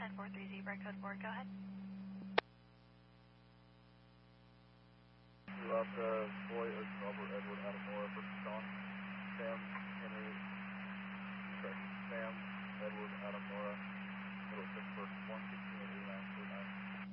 1043 Zebra, code 4, go ahead. Left Floyd October